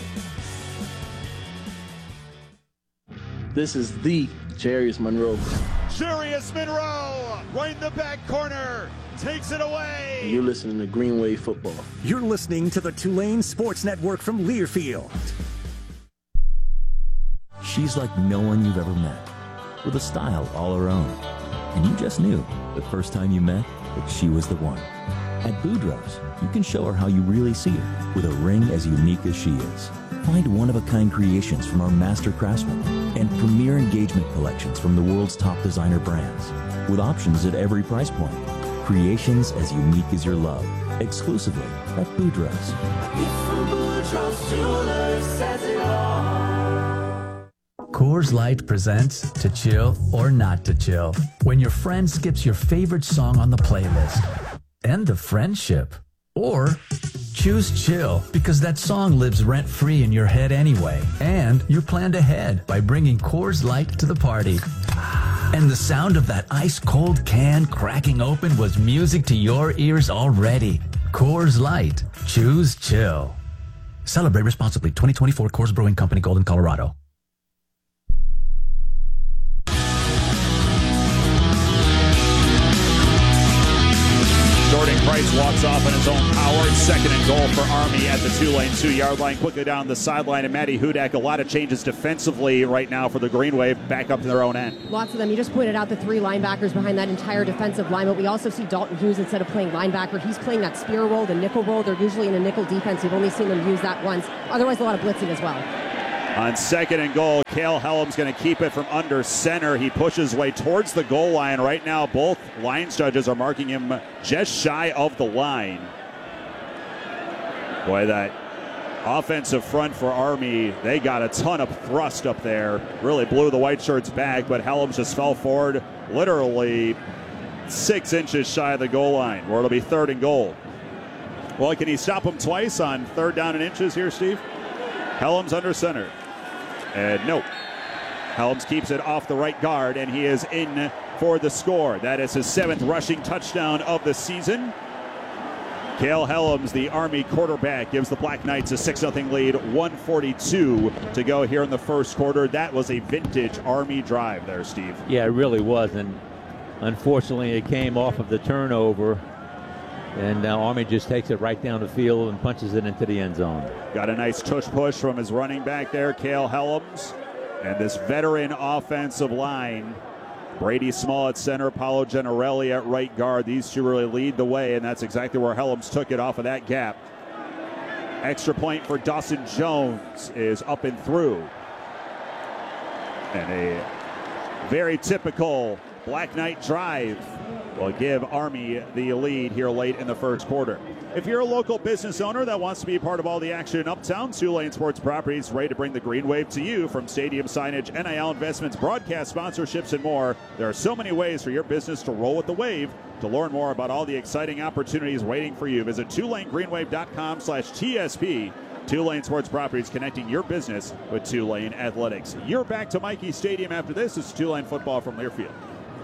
This is the Jarius Monroe. Jarius Monroe, right in the back corner, takes it away. And you're listening to Green Wave Football. You're listening to the Tulane Sports Network from Learfield. She's like no one you've ever met, with a style all her own. And you just knew the first time you met that she was the one. At Boudreaux's, you can show her how you really see her, with a ring as unique as she is. Find one-of-a-kind creations from our master craftsmen and premier engagement collections from the world's top designer brands, with options at every price point. Creations as unique as your love, exclusively at Boudreaux's. Coors Light presents To Chill or Not to Chill, when your friend skips your favorite song on the playlist. End the friendship. Or choose chill, because that song lives rent-free in your head anyway. And you're planned ahead by bringing Coors Light to the party. And the sound of that ice-cold can cracking open was music to your ears already. Coors Light. Choose chill. Celebrate responsibly. twenty twenty-four Coors Brewing Company, Golden, Colorado. Jordan Price walks off on his own power. Second and goal for Army at the Tulane two-yard line. Quickly down the sideline, and Matty Hudak. A lot of changes defensively right now for the Green Wave, back up to their own end. Lots of them. You just pointed out the three linebackers behind that entire defensive line, but we also see Dalton Hughes, instead of playing linebacker, he's playing that spear role, the nickel role. They're usually in a nickel defense. We've only seen them use that once. Otherwise, a lot of blitzing as well. On second and goal, Cale Hellam's going to keep it from under center. He pushes his way towards the goal line. Right now, both lines judges are marking him just shy of the line. Boy, that offensive front for Army, they got a ton of thrust up there. Really blew the white shirts back, but Hellam just fell forward literally six inches shy of the goal line, where it'll be third and goal. Well, can he stop him twice on third down and inches here, Steve? Hellam's under center. And nope. Helms keeps it off the right guard, and he is in for the score. That is his seventh rushing touchdown of the season. Cale Helms, the Army quarterback, gives the Black Knights a six nothing lead. one forty-two to go here in the first quarter. That was a vintage Army drive there, Steve. Yeah, it really was. And unfortunately, it came off of the turnover. And now Army just takes it right down the field and punches it into the end zone. Got a nice tush push from his running back there, Cale Helms. And this veteran offensive line, Brady Small at center, Paolo Gennarelli at right guard. These two really lead the way, and that's exactly where Helms took it off of that gap. Extra point for Dawson Jones is up and through. And a very typical Black Knight drive will give Army the lead here late in the first quarter. If you're a local business owner that wants to be a part of all the action in Uptown, Tulane Sports Properties is ready to bring the Green Wave to you. From stadium signage, N I L investments, broadcast sponsorships, and more, there are so many ways for your business to roll with the wave. To learn more about all the exciting opportunities waiting for you, visit Tulane Greenwave dot com slash T S P. Tulane Sports Properties, connecting your business with Tulane Athletics. You're back to Michie Stadium after this. It's Tulane football from Learfield.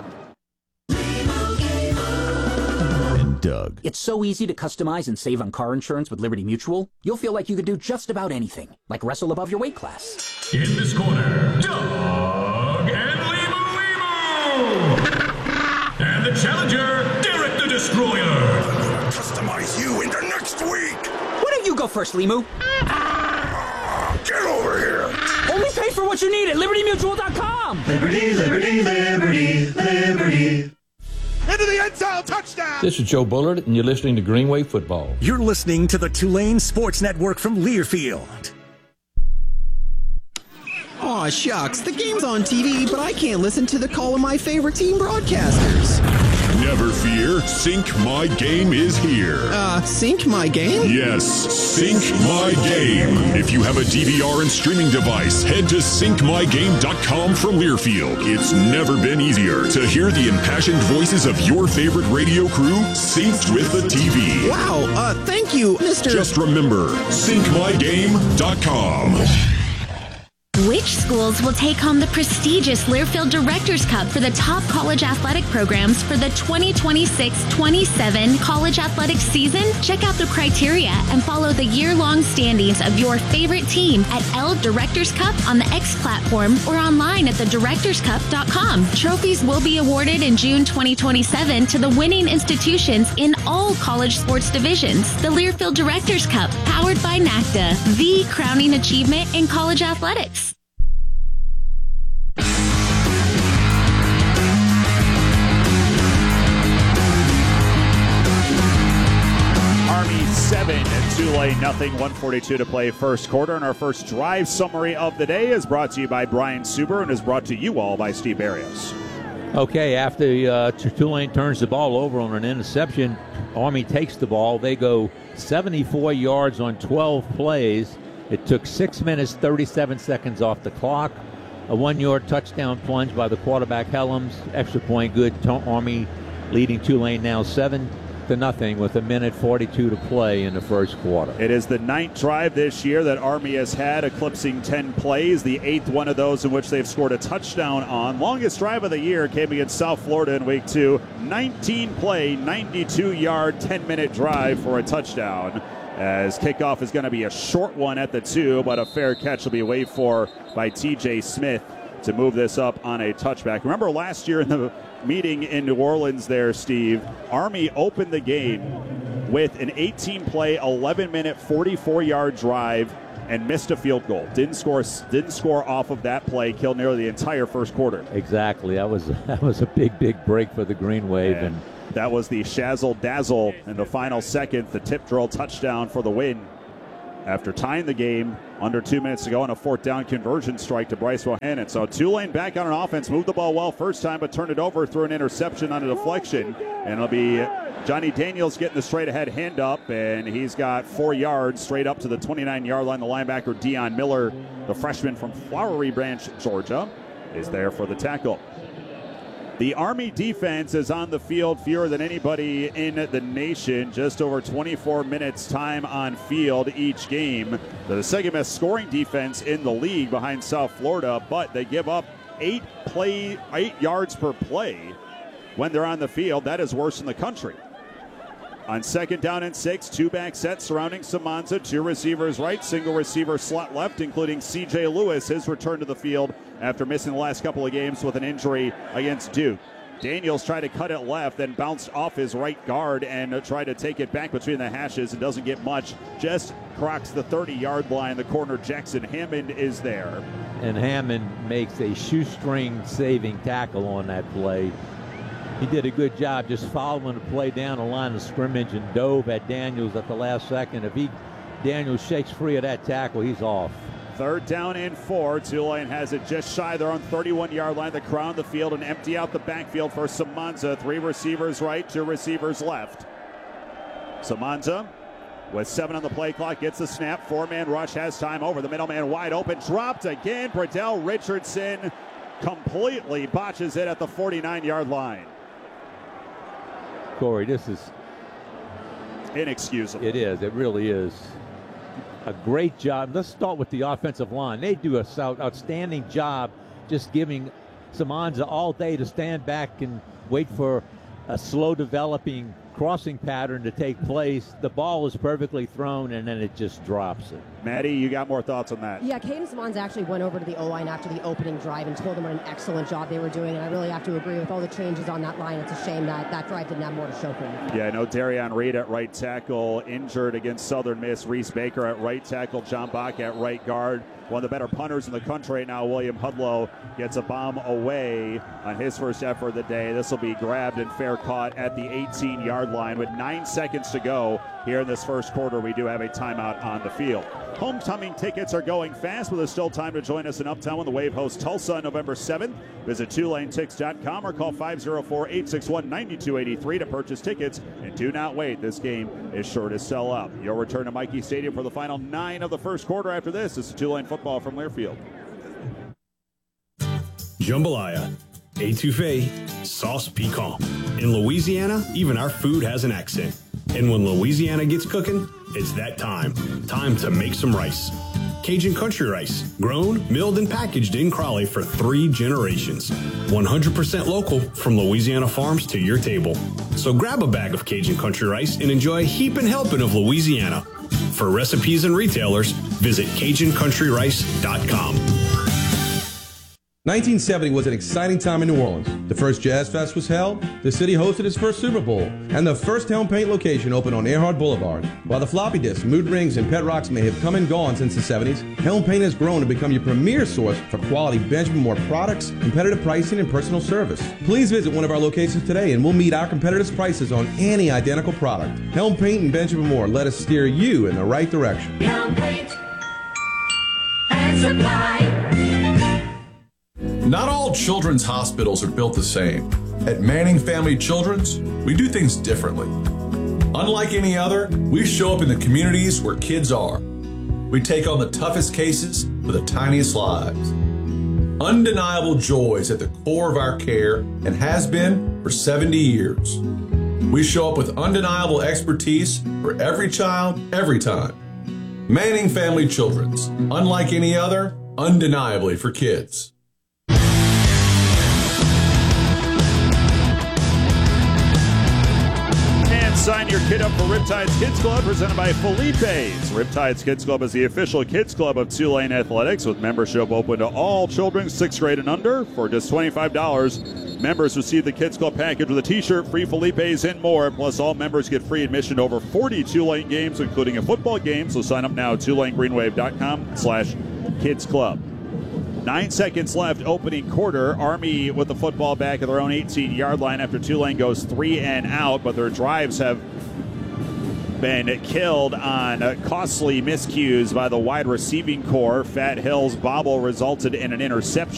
Doug. It's so easy to customize and save on car insurance with Liberty Mutual. You'll feel like you could do just about anything, like wrestle above your weight class. In this corner, Doug and Limu Limu! And the challenger, Derek the Destroyer! Customize you into next week! Why don't you go first, Limu? Get over here! Only pay for what you need at Liberty Mutual dot com! Liberty, Liberty, Liberty, Liberty. Into the end zone, touchdown! This is Joe Bullard, and you're listening to Green Wave Football. You're listening to the Tulane Sports Network from Learfield. Aw, shucks, the game's on T V, but I can't listen to the call of my favorite team broadcasters. Never fear, Sync My Game is here. Uh, Sync My Game? Yes, Sync My Game. If you have a D V R and streaming device, head to sync my game dot com from Learfield. It's never been easier to hear the impassioned voices of your favorite radio crew synced with the T V. Wow, uh, thank you, Mister Just remember, sync my game dot com. Which schools will take home the prestigious Learfield Directors Cup for the top college athletic programs for the twenty twenty-six twenty-seven college athletics season? Check out the criteria and follow the year-long standings of your favorite team at L Directors Cup on the X platform or online at the directors cup dot com. Trophies will be awarded in June twenty twenty-seven to the winning institutions in all college sports divisions. The Learfield Directors Cup, powered by NACDA, the crowning achievement in college athletics. Army seven, Tulane nothing, one forty-two to play first quarter. And our first drive summary of the day is brought to you by Brian Suber and is brought to you all by Steve Barrios. Okay, after uh, Tulane turns the ball over on an interception, Army takes the ball. They go seventy-four yards on twelve plays. It took six minutes, thirty-seven seconds off the clock. A one-yard touchdown plunge by the quarterback, Helms. Extra point good. Army leading Tulane now seven to nothing with a minute forty-two to play in the first quarter. It is the ninth drive this year that Army has had, eclipsing ten plays, the eighth one of those in which they've scored a touchdown on. Longest drive of the year came against South Florida in week two. nineteen play, ninety-two yard, ten minute drive for a touchdown. As kickoff is going to be a short one at the two, but a fair catch will be waited for by T J Smith to move this up on a touchback. Remember last year in the meeting in New Orleans there, Steve, Army opened the game with an eighteen play, eleven minute, forty-four yard drive and missed a field goal. Didn't score didn't score off of that play, killed nearly the entire first quarter. Exactly. That was that was a big, big break for the Green Wave. And, and that was the shazzle dazzle in the final second, the tip drill touchdown for the win. After tying the game under two minutes to go on a fourth down conversion strike to Bryce Bohannon. So Tulane back on an offense, moved the ball well first time, but turned it over through an interception on a deflection. And it'll be Johnny Daniels getting the straight ahead hand up, and he's got four yards straight up to the twenty-nine yard line. The linebacker Dion Miller, the freshman from Flowery Branch, Georgia, is there for the tackle. The Army defense is on the field fewer than anybody in the nation, just over twenty-four minutes time on field each game. They're the second best scoring defense in the league behind South Florida, but they give up eight play, eight yards per play when they're on the field. That is worse in the country. On second down and six, two back set surrounding Samanza, two receivers right, single receiver slot left, including C J Lewis, his return to the field after missing the last couple of games with an injury against Duke. Daniels tried to cut it left, then bounced off his right guard and tried to take it back between the hashes and doesn't get much. Just crocks the thirty yard line. The corner, Jackson Hammond, is there. And Hammond makes a shoestring saving tackle on that play. He did a good job just following the play down the line of scrimmage and dove at Daniels at the last second. If he Daniels shakes free of that tackle, he's off. Third down and four. Tulane has it just shy. They're on thirty-one yard line to crown the field and empty out the backfield for Samanza. Three receivers right, two receivers left. Samanza with seven on the play clock gets the snap. Four-man rush, has time over the middleman wide open. Dropped again. Bradell Richardson completely botches it at the forty-nine yard line. Corey, this is inexcusable. It is. It really is. A great job. Let's start with the offensive line. They do a outstanding job just giving Samanza all day to stand back and wait for a slow developing crossing pattern to take place. The ball is perfectly thrown, and then it just drops it. Maddie, you got more thoughts on that? Yeah, Caden Samanza actually went over to the O-line after the opening drive and told them what an excellent job they were doing, and I really have to agree with all the changes on that line. It's a shame that that drive didn't have more to show for them. Yeah, I know Darion Reed at right tackle, injured against Southern Miss. Reese Baker at right tackle, John Bach at right guard. One of the better punters in the country right now, William Hudlow, gets a bomb away on his first effort of the day. This will be grabbed and fair caught at the eighteen yard yard line with nine seconds to go here in this first quarter. We do have a timeout on the field. Homecoming tickets are going fast, but there's still time to join us in Uptown when the Wave hosts Tulsa on November seventh. Visit tulane tix dot com or call five oh four, eight six one, nine two eight three to purchase tickets. And do not wait. This game is sure to sell out. You'll return to Michie Stadium for the final nine of the first quarter after this. This is Tulane football from Learfield. Jambalaya, etouffee, sauce piquant. In Louisiana, even our food has an accent. And when Louisiana gets cooking, it's that time. Time to make some rice. Cajun country rice, grown, milled, and packaged in Crawley for three generations. one hundred percent local from Louisiana farms to your table. So grab a bag of Cajun country rice and enjoy a heaping helping of Louisiana. For recipes and retailers, visit cajun country rice dot com. nineteen seventy was an exciting time in New Orleans. The first Jazz Fest was held, the city hosted its first Super Bowl, and the first Helm Paint location opened on Earhart Boulevard. While the floppy disks, mood rings, and pet rocks may have come and gone since the seventies, Helm Paint has grown to become your premier source for quality Benjamin Moore products, competitive pricing, and personal service. Please visit one of our locations today and we'll meet our competitors' prices on any identical product. Helm Paint and Benjamin Moore, let us steer you in the right direction. Helm Paint and Supply. Not all children's hospitals are built the same. At Manning Family Children's, we do things differently. Unlike any other, we show up in the communities where kids are. We take on the toughest cases for the tiniest lives. Undeniable joy is at the core of our care and has been for seventy years. We show up with undeniable expertise for every child, every time. Manning Family Children's, unlike any other, undeniably for kids. Sign your kid up for Riptide's Kids Club, presented by Felipe's. Riptide's Kids Club is the official kids club of Tulane Athletics, with membership open to all children sixth grade and under. For just twenty-five dollars, members receive the Kids Club package with a t-shirt, free Felipe's, and more. Plus, all members get free admission to over forty Tulane games, including a football game. So sign up now at tulane green wave dot com slash kids club. Nine seconds left, opening quarter. Army with the football back at their own eighteen-yard line after Tulane goes three and out, but their drives have been killed on costly miscues by the wide receiving core. Fat Hill's bobble resulted in an interception.